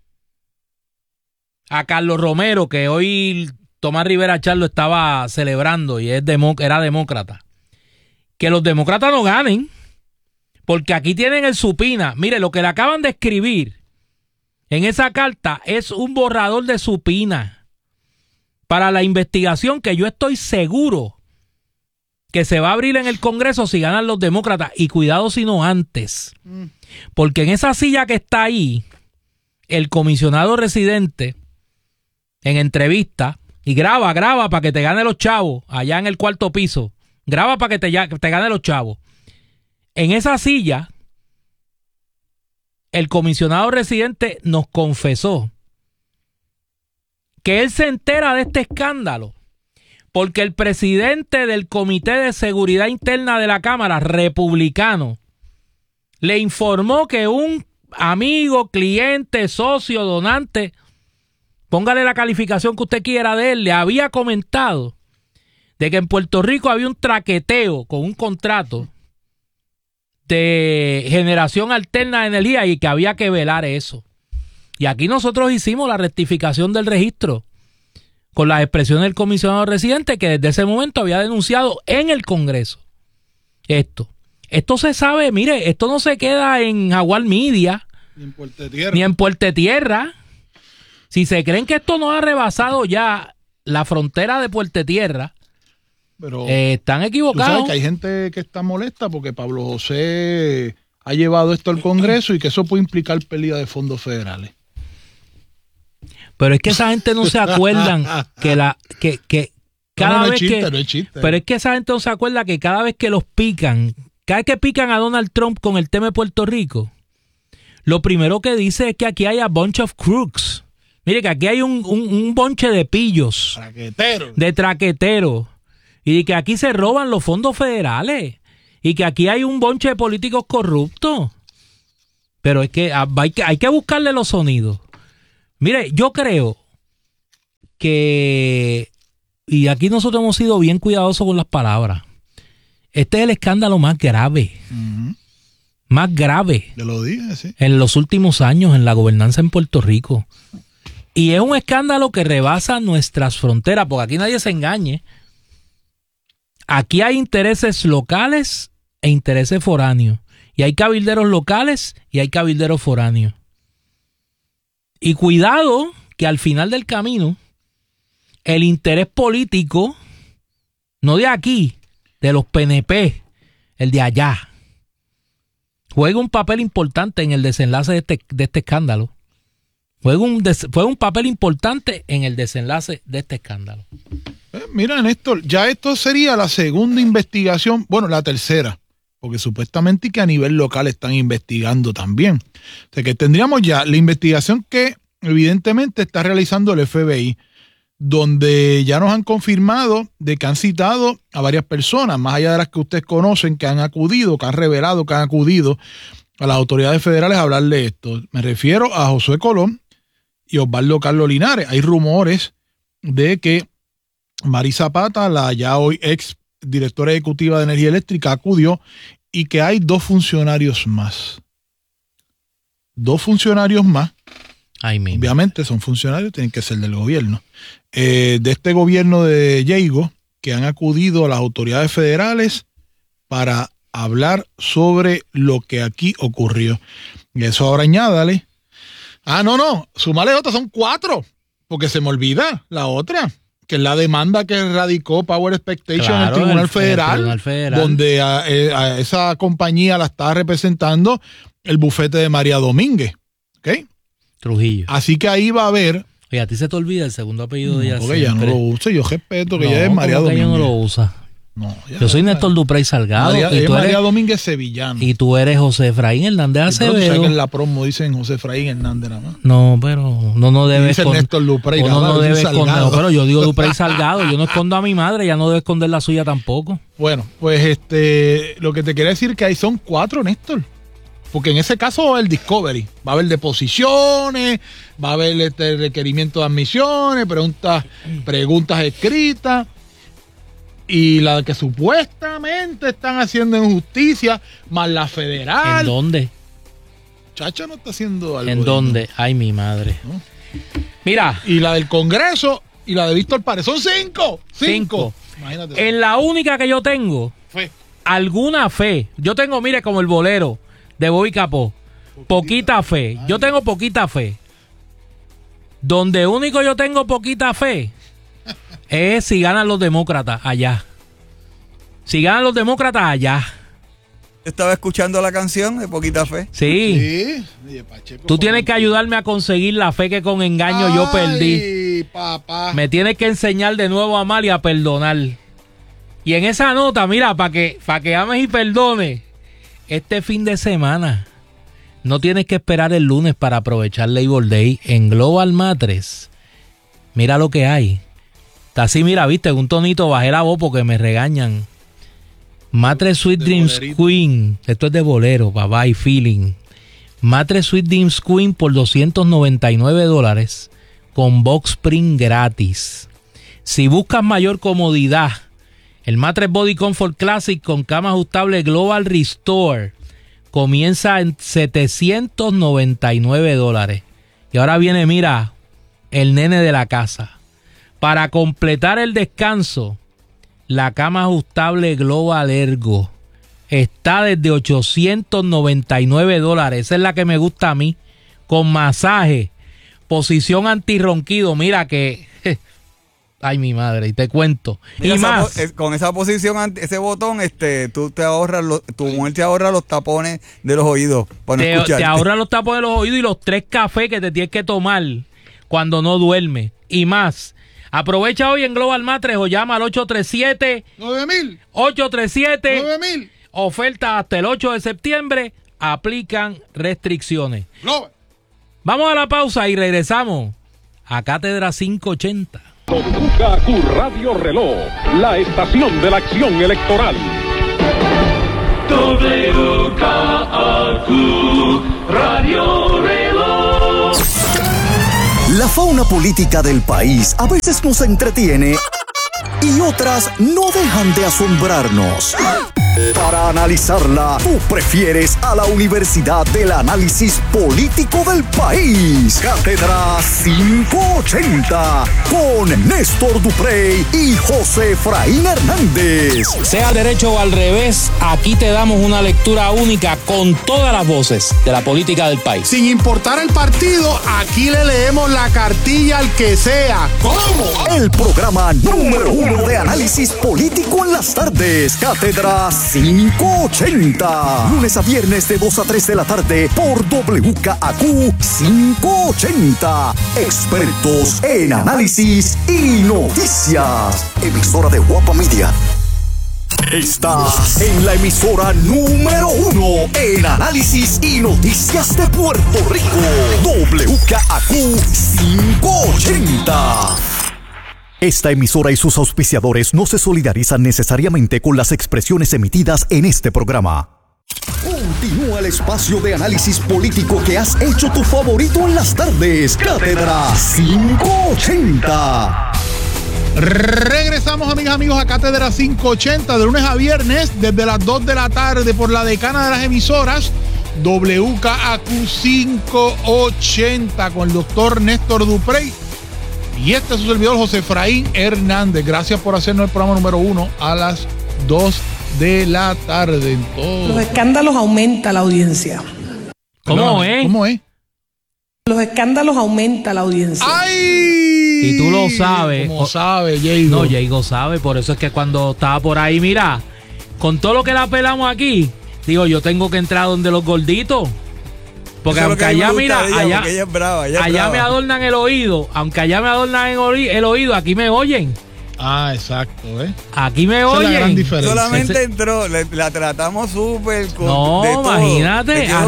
E: a Carlos Romero, que hoy Tomás Rivera Char estaba celebrando y era demócrata, que los demócratas no ganen, porque aquí tienen el supina. Mire, lo que le acaban de escribir en esa carta es un borrador de supina para la investigación que yo estoy seguro que se va a abrir en el Congreso si ganan los demócratas, y cuidado si no antes. Porque en esa silla que está ahí, el comisionado residente, en entrevista, y graba para que te gane los chavos, allá en el 4º piso, graba para que te gane los chavos. En esa silla, el comisionado residente nos confesó que él se entera de este escándalo porque el presidente del Comité de Seguridad Interna de la Cámara, republicano, le informó que un amigo, cliente, socio, donante, póngale la calificación que usted quiera de él, le había comentado de que en Puerto Rico había un traqueteo con un contrato de generación alterna de energía y que había que velar eso. Y aquí nosotros hicimos la rectificación del registro con las expresiones del comisionado residente, que desde ese momento había denunciado en el Congreso esto se sabe. Mire, esto no se queda en Jaguar Media ni en Puerto Tierra. Si se creen que esto no ha rebasado ya la frontera de Puerto Tierra, pero están equivocados.
F: Tú sabes que hay gente que está molesta porque Pablo José ha llevado esto al Congreso y que eso puede implicar pérdida de fondos federales.
E: Pero es que esa gente no se acuerdan que cada vez que...
F: No es chiste.
E: Pero es que esa gente no se acuerda que cada vez que los pican, cada vez que pican a Donald Trump con el tema de Puerto Rico, lo primero que dice es que aquí hay a bunch of crooks. Mire que aquí hay un bonche de pillos, de traqueteros, y que aquí se roban los fondos federales, y que aquí hay un bonche de políticos corruptos. Pero es que hay que buscarle los sonidos. Mire, yo creo que, y aquí nosotros hemos sido bien cuidadosos con las palabras, este es el escándalo más grave. Más grave.
F: Yo lo dije, sí.
E: En los últimos años en la gobernanza en Puerto Rico. Y es un escándalo que rebasa nuestras fronteras, porque aquí nadie se engañe. Aquí hay intereses locales e intereses foráneos. Y hay cabilderos locales y hay cabilderos foráneos. Y cuidado que al final del camino, el interés político, no de aquí, de los PNP, el de allá, juega un papel importante en el desenlace de este escándalo. Fue un papel importante en el desenlace de este escándalo.
F: Mira, Néstor, ya esto sería la segunda investigación, bueno, la tercera, porque supuestamente que a nivel local están investigando también. O sea que tendríamos ya la investigación que evidentemente está realizando el FBI, donde ya nos han confirmado de que han citado a varias personas, más allá de las que ustedes conocen, que han acudido, que han revelado, que han acudido a las autoridades federales a hablar de esto. Me refiero a Josué Colón y Osvaldo Carlos Linares. Hay rumores de que Mari Zapata, la ya hoy ex directora ejecutiva de Energía Eléctrica, acudió y que hay dos funcionarios más. Dos funcionarios más. Obviamente son funcionarios, tienen que ser del gobierno. De este gobierno de Diego, que han acudido a las autoridades federales para hablar sobre lo que aquí ocurrió. Y eso ahora añádale. Súmale otra, son 4, porque se me olvida la otra, que es la demanda que radicó Power Expectation en el Tribunal Federal, donde a esa compañía la está representando el bufete de María Domínguez. ¿Ok?
E: Trujillo.
F: Así que ahí va a haber...
E: Oye, a ti se te olvida el segundo apellido de ella.
F: Porque ella no lo usa, yo respeto que ella es María Domínguez.
E: Ella no lo usa. Yo soy Néstor Duprey Salgado.
F: Y tú María Domínguez Sevillano.
E: Y tú eres José Efraín Hernández Acevedo.
F: Tú sabes que en la promo dicen José Efraín Hernández nada más.
E: No, pero no debe
F: esconder. Néstor Duprey,
E: no debe esconder. No, pero yo digo Duprey Salgado. Yo no escondo a mi madre, ella no debe esconder la suya tampoco.
F: Bueno, pues lo que te quería decir que ahí son 4, Néstor. Porque en ese caso va a haber discovery, va a haber deposiciones, va a haber requerimiento de admisiones, preguntas escritas, y la que supuestamente están haciendo en justicia, más la federal.
E: ¿En dónde?
F: Chacha no está haciendo algo.
E: ¿En dónde? Ay, mi madre.
F: ¿No?
E: Mira.
F: Y la del Congreso y la de Víctor Párez. Son 5.
E: 5. Imagínate. En la única que yo tengo, alguna fe. Yo tengo, mire, como el bolero de Bobby Capó. Poquita fe. Yo tengo poquita fe. Donde único yo tengo poquita fe es si ganan los demócratas allá. Si ganan los demócratas allá.
I: Estaba escuchando la canción de Poquita Fe.
E: Sí. Oye, Pacheco, tú tienes que ayudarme a conseguir la fe que con engaño yo perdí.
F: Papá.
E: Me tienes que enseñar de nuevo a amar y a perdonar. Y en esa nota, mira, para que ames y perdones, este fin de semana no tienes que esperar el lunes para aprovechar Labor Day en Global Mattress. Mira lo que hay. Está así, mira, viste, un tonito bajé la voz porque me regañan. Mattress Sweet Dreams Queen. Esto es de bolero, papá, y feeling. Mattress Sweet Dreams Queen por $299 con box spring gratis. Si buscas mayor comodidad, el Mattress Body Comfort Classic con cama ajustable Global Restore comienza en $799. Y ahora viene, mira, el nene de la casa. Para completar el descanso, la cama ajustable Global Ergo está desde $899. Esa es la que me gusta a mí. Con masaje, posición antirronquido. Mira que... Ay, mi madre, y te cuento.
I: Mira,
E: y más.
I: Con esa posición, ese botón, tú te ahorras, tu mujer te ahorra los tapones de los oídos.
E: Te ahorra los tapones de los oídos y los 3 cafés que te tienes que tomar cuando no duermes. Y más. Aprovecha hoy en Global Mattress o llama al 837-9000. 837-9000. Oferta hasta el 8 de septiembre. aplican restricciones. Vamos a la pausa y regresamos a Cátedra 580.
K: WKQ Radio Reloj, la estación de la acción electoral.
L: WKQ Radio Reloj.
D: La fauna política del país a veces nos entretiene y otras no dejan de asombrarnos. Para analizarla, tú prefieres a la Universidad del Análisis Político del País. Cátedra 580 con Néstor Duprey y José Efraín Hernández.
M: Sea al derecho o al revés, aquí te damos una lectura única con todas las voces de la política del país.
F: Sin importar el partido, aquí le leemos la cartilla al que sea. ¿Cómo?
D: El programa número 1 de análisis político en las tardes. Cátedra 580. Lunes a viernes de 2 a 3 de la tarde por WKQ 580. Expertos en análisis y noticias. Emisora de Guapa Media. Estás en la emisora número 1 en análisis y noticias de Puerto Rico. WKQ 580. Esta emisora y sus auspiciadores no se solidarizan necesariamente con las expresiones emitidas en este programa. Continúa el espacio de análisis político que has hecho tu favorito en las tardes. Cátedra 580.
F: Regresamos, amigas, amigos, a Cátedra 580 de lunes a viernes desde las 2 de la tarde por la decana de las emisoras WKQ 580 con el doctor Néstor Duprey. Y este es su servidor José Efraín Hernández. Gracias por hacernos el programa número 1 a las 2 de la tarde. En todo.
N: Los escándalos aumentan la audiencia.
E: ¿Cómo es?
F: ¿Cómo es?
N: Los escándalos aumentan la audiencia.
F: ¡Ay!
E: Y tú lo sabes.
F: ¿Cómo sabe, Jaygo?
E: No, Jaygo sabe. Por eso es que cuando estaba por ahí, mira, con todo lo que la pelamos aquí, digo, yo tengo que entrar donde los gorditos. Porque aunque allá, mira, allá me adornan el oído, aunque allá me adornan el oído, aquí me oyen.
F: Ah, exacto, ¿eh?
E: Aquí me oyen.
F: Es la gran diferencia.
I: Solamente entró, la tratamos súper.
E: No, imagínate, a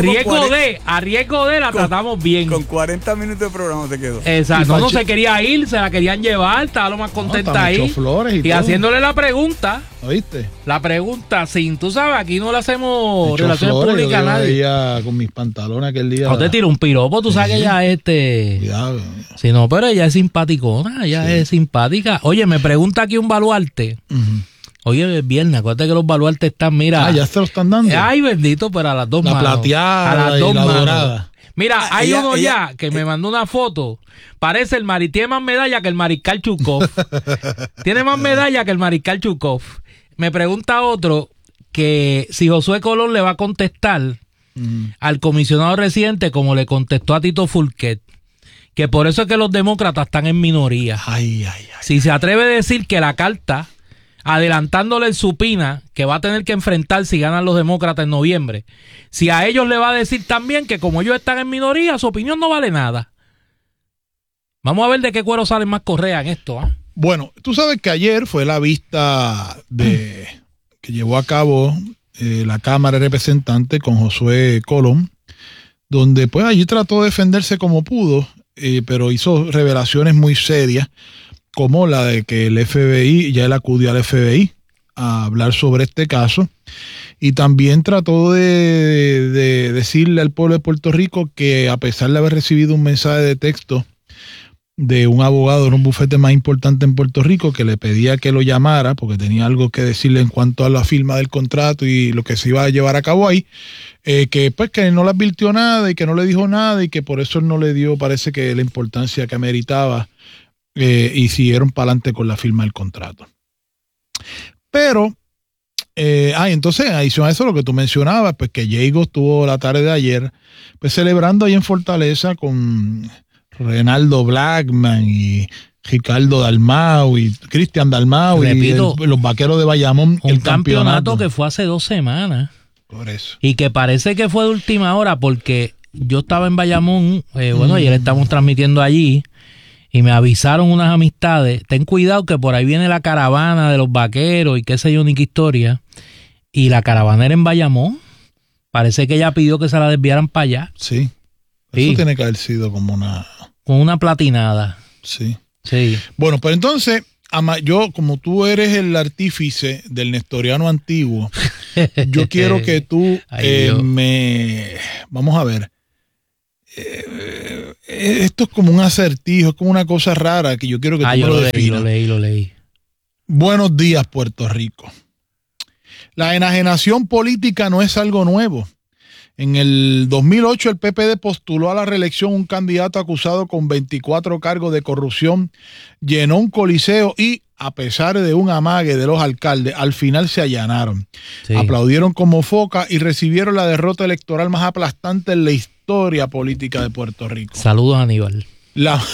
E: riesgo de la tratamos bien.
I: Con 40 minutos de programa se quedó.
E: Exacto, no se quería ir, se la querían llevar, estaba lo más contenta ahí.
F: Flores y
E: haciéndole la pregunta.
F: ¿Oíste?
E: La pregunta, sin tú sabes, aquí no le hacemos relaciones
F: flores,
E: públicas a nadie.
F: Con mis pantalones aquel día.
E: No te tiro un piropo, tú sabes que ella
F: Cuidado.
E: Sí, no, pero ella es simpaticona, es simpática. Oye, me pregunta aquí un baluarte. Oye, es viernes, acuérdate que los baluartes están, mira.
F: Ya se lo están dando.
E: Ay, bendito, pero a las dos manos.
F: La plateada
E: a las
F: y
E: dos
F: la
E: manos.
F: dorada.
E: Mira, hay uno ya que me mandó una foto. Parece tiene más medalla que el mariscal Chukov. Tiene más medalla que el mariscal Chukov. Me pregunta otro que si Josué Colón le va a contestar al comisionado residente como le contestó a Tito Fulquet. Que por eso es que los demócratas están en minoría. Si se atreve a decir que la carta, adelantándole el supina que va a tener que enfrentar si ganan los demócratas en noviembre, si a ellos le va a decir también que como ellos están en minoría, su opinión no vale nada. Vamos a ver de qué cuero salen más correa en esto.
F: Bueno, tú sabes que ayer fue la vista que llevó a cabo la Cámara de Representantes con Josué Colón, donde pues allí trató de defenderse como pudo, pero hizo revelaciones muy serias, como la de que el FBI, ya él acudió al FBI a hablar sobre este caso, y también trató de decirle al pueblo de Puerto Rico que a pesar de haber recibido un mensaje de texto de un abogado en un bufete más importante en Puerto Rico que le pedía que lo llamara porque tenía algo que decirle en cuanto a la firma del contrato y lo que se iba a llevar a cabo ahí, que pues que no le advirtió nada y que no le dijo nada y que por eso no le dio, parece que la importancia que ameritaba, y siguieron para adelante con la firma del contrato. Pero entonces, adición a eso, lo que tú mencionabas, pues que Jaygo estuvo la tarde de ayer pues celebrando ahí en Fortaleza con Renaldo Blackman y Ricardo Dalmau y Cristian Dalmau.
E: Repito,
F: y los Vaqueros de Bayamón.
E: Un campeonato que fue hace 2 semanas.
F: Por eso.
E: Y que parece que fue de última hora porque yo estaba en Bayamón, ayer estamos transmitiendo allí y me avisaron unas amistades, ten cuidado que por ahí viene la caravana de los Vaqueros y qué sé yo, ni qué historia. Y la caravana era en Bayamón. Parece que ella pidió que se la desviaran para allá.
F: Sí. Eso tiene que haber sido como una...
E: Con una platinada.
F: Sí.
E: Sí.
F: Bueno, pero entonces, yo, como tú eres el artífice del nestoriano antiguo, yo quiero que tú Vamos a ver. Esto es como un acertijo, es como una cosa rara que yo quiero que tú me lo definas.
E: Lo leí.
F: Buenos días, Puerto Rico. La enajenación política no es algo nuevo. En el 2008 el PPD postuló a la reelección un candidato acusado con 24 cargos de corrupción, llenó un coliseo y, a pesar de un amague de los alcaldes, al final se allanaron. Sí. Aplaudieron como foca y recibieron la derrota electoral más aplastante en la historia política de Puerto Rico.
E: Saludos, Aníbal.
F: Las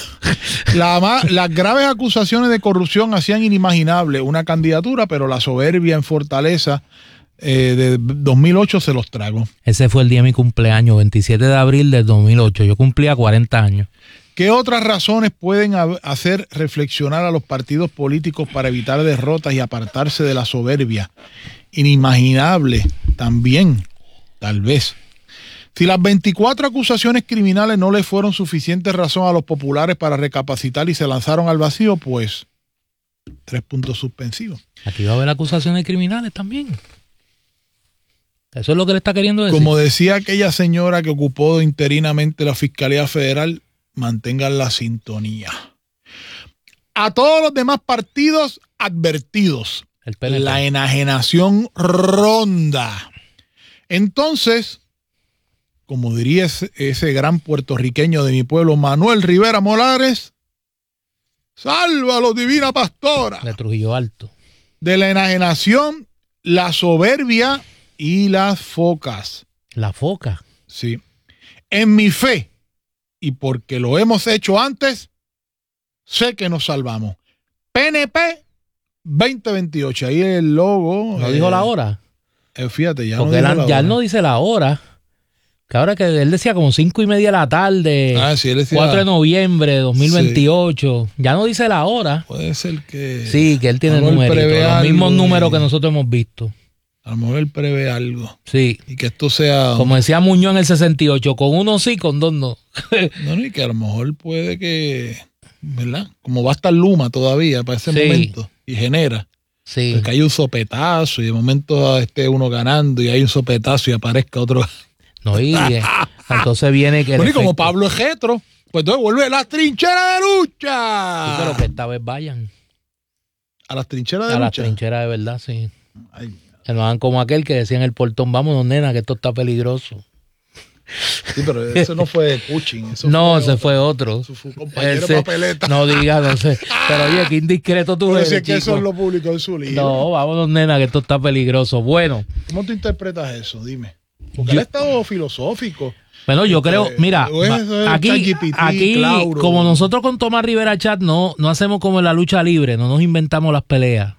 F: graves acusaciones de corrupción hacían inimaginable una candidatura, pero la soberbia en Fortaleza de 2008 se los tragó.
E: Ese fue el día de mi cumpleaños, 27 de abril del 2008. Yo cumplía 40 años.
F: ¿Qué otras razones pueden hacer reflexionar a los partidos políticos para evitar derrotas y apartarse de la soberbia? Inimaginable también, tal vez. Si las 24 acusaciones criminales no le fueron suficiente razón a los populares para recapacitar y se lanzaron al vacío, pues 3 puntos suspensivos.
E: Aquí va a haber acusaciones criminales también. Eso es lo que le está queriendo decir.
F: Como decía aquella señora que ocupó interinamente la Fiscalía Federal, mantengan la sintonía. A todos los demás partidos advertidos, la enajenación ronda. Entonces, como diría ese gran puertorriqueño de mi pueblo, Manuel Rivera Molares, sálvalo, divina pastora.
E: De Trujillo Alto.
F: De la enajenación, la soberbia y las focas.
E: ¿La foca?
F: Sí. En mi fe, y porque lo hemos hecho antes, sé que nos salvamos. PNP 2028. Ahí el logo.
E: ¿No dijo la hora?
F: Fíjate, ya
E: porque
F: no dijo
E: ya él no dice la hora. Que ahora que él decía como 5:30 de la tarde.
F: Sí, él decía
E: 4 de noviembre de 2028. Sí. Ya no dice la hora.
F: Puede ser que...
E: Sí, que él tiene los mismos números que nosotros hemos visto.
F: A lo mejor él prevé algo.
E: Sí.
F: Y que esto sea...
E: Como decía Muñoz en el 68, con uno sí, con dos no.
F: No, y que a lo mejor puede que... ¿Verdad? Como va a estar Luma todavía para ese momento. Y genera.
E: Sí.
F: Porque hay un sopetazo y de momento esté uno ganando y hay un sopetazo y aparezca otro...
E: No, y entonces viene que...
F: Bueno, y como Pablo Ejetro, pues entonces vuelve las trincheras de lucha.
E: Sí, pero que esta vez vayan.
F: ¿A las trincheras de
E: lucha? A las
F: trincheras
E: de verdad, sí. Ay. Que no hagan como aquel que decía en el portón, vámonos, nena, que esto está peligroso.
F: Sí, pero eso no fue Cushing.
E: Ese fue otro.
F: Su compañero papeleta.
E: No diga, no sé. Pero oye, qué indiscreto tú eres,
F: es que eso lo publicó en su libro.
E: No, vámonos, nena, que esto está peligroso. Bueno.
F: ¿Cómo tú interpretas eso? Dime. Porque él ha estado filosófico.
E: Bueno, yo creo, mira, aquí como nosotros con Tomás Rivera Chat no hacemos como en la lucha libre, no nos inventamos las peleas.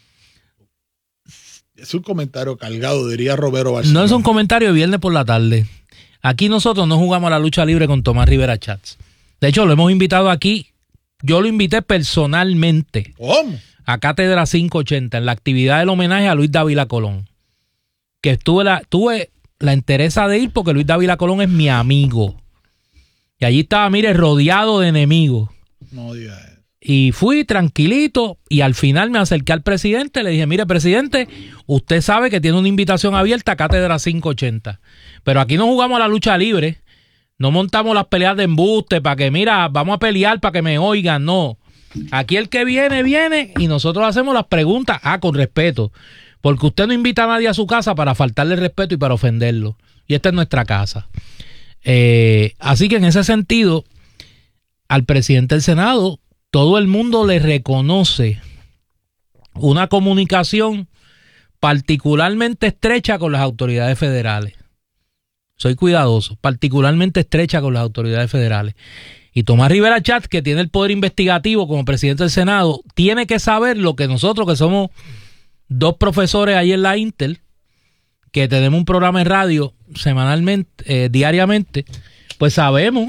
F: Es un comentario cargado, diría Roberto Barcelona.
E: No es un comentario de viernes por la tarde. Aquí nosotros no jugamos a la lucha libre con Tomás Rivera Chats. De hecho, lo hemos invitado aquí. Yo lo invité personalmente.
F: ¿Cómo?
E: A Cátedra 580, en la actividad del homenaje a Luis Dávila Colón. Que tuve la entereza de ir porque Luis Dávila Colón es mi amigo. Y allí estaba, mire, rodeado de enemigos.
F: No digas eso.
E: Y fui tranquilito y al final me acerqué al presidente, le dije, mire, presidente, usted sabe que tiene una invitación abierta a Cátedra 580, pero aquí no jugamos a la lucha libre, no montamos las peleas de embuste para que, mira, vamos a pelear para que me oigan, no. Aquí el que viene, viene y nosotros hacemos las preguntas, con respeto, porque usted no invita a nadie a su casa para faltarle respeto y para ofenderlo, y esta es nuestra casa. Así que en ese sentido, al presidente del Senado, todo el mundo le reconoce una comunicación particularmente estrecha con las autoridades federales. Soy cuidadoso, particularmente estrecha con las autoridades federales. Y Tomás Rivera Chat, que tiene el poder investigativo como presidente del Senado, tiene que saber lo que nosotros, que somos 2 profesores ahí en la Intel, que tenemos un programa en radio semanalmente, diariamente, pues sabemos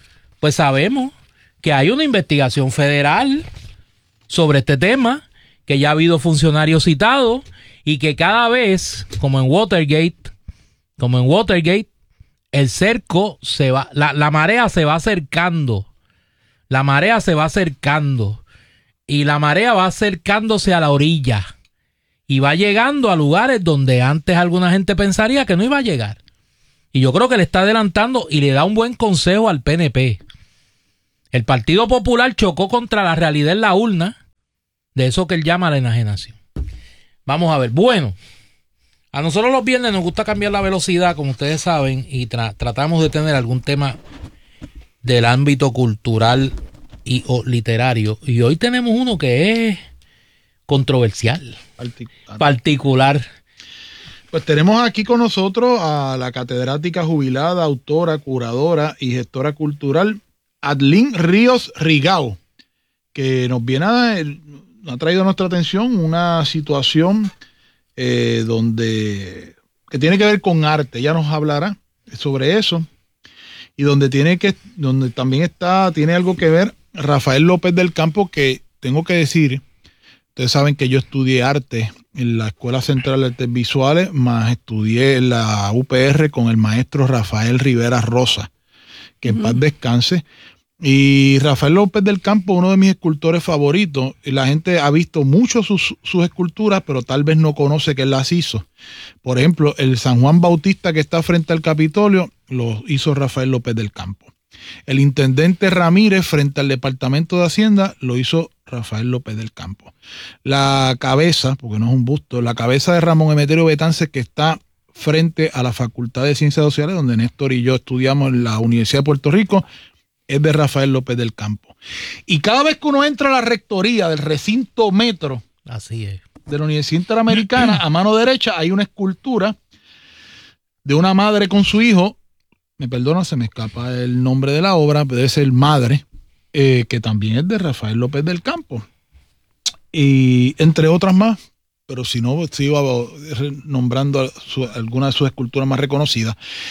E: que hay una investigación federal sobre este tema, que ya ha habido funcionarios citados y que cada vez, como en Watergate, como en Watergate, el cerco se va, la marea se va acercando. La marea se va acercando. Y la marea va acercándose a la orilla. Y va llegando a lugares donde antes alguna gente pensaría que no iba a llegar. Y yo creo que le está adelantando y le da un buen consejo al PNP. El Partido Popular chocó contra la realidad en la urna de eso que él llama la enajenación. Vamos a ver. Bueno, a nosotros los viernes nos gusta cambiar la velocidad, como ustedes saben, y tratamos de tener algún tema del ámbito cultural o literario. Y hoy tenemos uno que es controversial, particular.
F: Pues tenemos aquí con nosotros a la catedrática jubilada, autora, curadora y gestora cultural Adlín Ríos Rigao, que nos ha traído a nuestra atención una situación que tiene que ver con arte. Ella nos hablará sobre eso y donde también tiene algo que ver Rafael López del Campo, que tengo que decir, ustedes saben que yo estudié arte en la Escuela Central de Artes Visuales, más estudié en la UPR con el maestro Rafael Rivera Rosa, que en paz descanse. Y Rafael López del Campo, uno de mis escultores favoritos. La gente ha visto mucho sus esculturas, pero tal vez no conoce que él las hizo. Por ejemplo, el San Juan Bautista que está frente al Capitolio lo hizo Rafael López del Campo. El intendente Ramírez frente al Departamento de Hacienda lo hizo Rafael López del Campo. La cabeza, porque no es un busto, la cabeza de Ramón Emeterio Betances, que está frente a la Facultad de Ciencias Sociales, donde Néstor y yo estudiamos en la Universidad de Puerto Rico, es de Rafael López del Campo. Y cada vez que uno entra a la rectoría del recinto metro,
E: así es,
F: de la Universidad Interamericana, a mano derecha hay una escultura de una madre con su hijo. Me perdona, se me escapa el nombre de la obra, pero debe ser Madre, que también es de Rafael López del Campo. Y entre otras más, pero si no, sigo nombrando algunas de sus esculturas más reconocidas.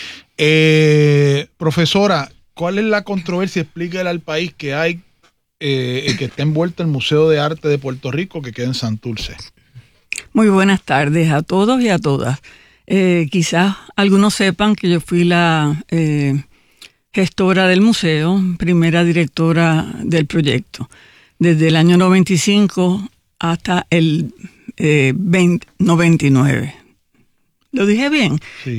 F: Profesora, ¿cuál es la controversia? Explíquele al país que hay, que está envuelto el Museo de Arte de Puerto Rico, que queda en Santurce.
O: Muy buenas tardes a todos y a todas. Quizás algunos sepan que yo fui la gestora del museo, primera directora del proyecto, desde el año 95 hasta el 99. ¿Lo dije bien?
E: Sí.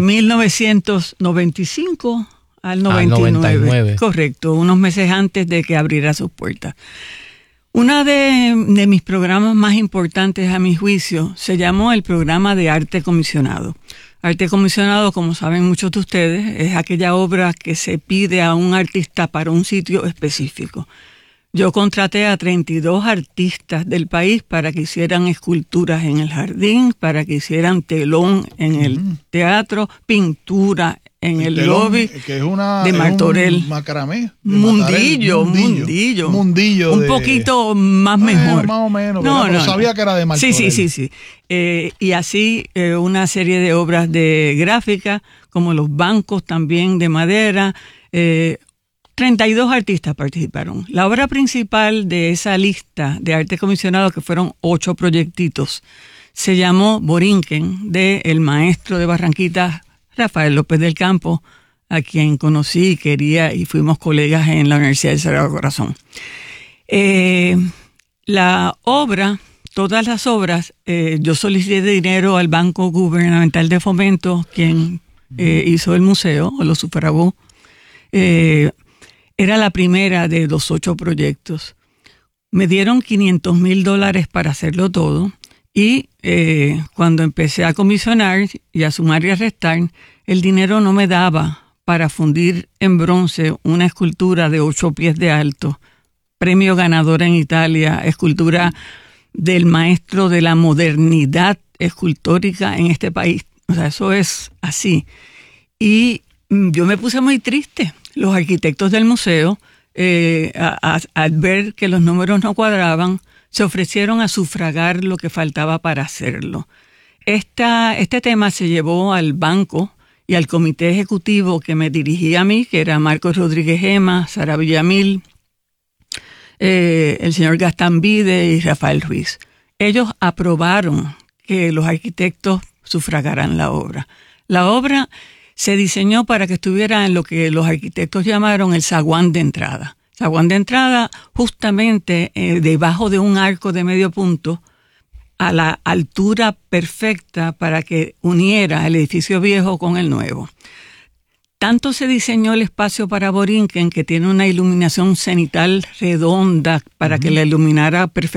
O: 1995 al 99. Correcto, unos meses antes de que abriera sus puertas. Uno de mis programas más importantes, a mi juicio, se llamó el programa de arte comisionado. Arte comisionado, como saben muchos de ustedes, es aquella obra que se pide a un artista para un sitio específico. Yo contraté a 32 artistas del país para que hicieran esculturas en el jardín, para que hicieran telón en el teatro, pintura en el telón, lobby
F: que es de
O: Martorell.
F: Un macramé.
O: Mundillo. Un poquito más mejor.
F: Más o menos, no, sabía que era de Martorell.
O: Sí. Y así una serie de obras de gráfica, como los bancos también de madera. 32 artistas participaron. La obra principal de esa lista de arte comisionado, que fueron 8 proyectitos, se llamó Borinquen, de el maestro de Barranquita, Rafael López del Campo, a quien conocí y quería, y fuimos colegas en la Universidad del Sagrado Corazón. La obra, todas las obras, yo solicité dinero al Banco Gubernamental de Fomento, quien hizo el museo, o lo sufragó. Era la primera de los 8 proyectos. Me dieron $500,000 para hacerlo todo. Y cuando empecé a comisionar y a sumar y a restar, el dinero no me daba para fundir en bronce una escultura de 8 pies de alto, premio ganador en Italia, escultura del maestro de la modernidad escultórica en este país. O sea, eso es así. Y yo me puse muy triste. Los arquitectos del museo, al ver que los números no cuadraban, se ofrecieron a sufragar lo que faltaba para hacerlo. Este tema se llevó al banco y al comité ejecutivo que me dirigía a mí, que era Marcos Rodríguez Gema, Sara Villamil, el señor Gastán Vide y Rafael Ruiz. Ellos aprobaron que los arquitectos sufragaran la obra. La obra se diseñó para que estuviera en lo que los arquitectos llamaron el zaguán de entrada. Zaguán de entrada justamente debajo de un arco de medio punto, a la altura perfecta para que uniera el edificio viejo con el nuevo. Tanto se diseñó el espacio para Borinquen, que tiene una iluminación cenital redonda para que la iluminara perfectamente